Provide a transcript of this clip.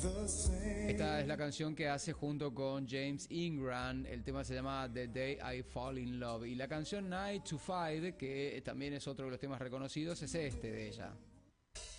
Esta es la canción que hace junto con James Ingram. El tema se llama The Day I Fall in Love. Y la canción Night to Five, que también es otro de los temas reconocidos, es este de ella.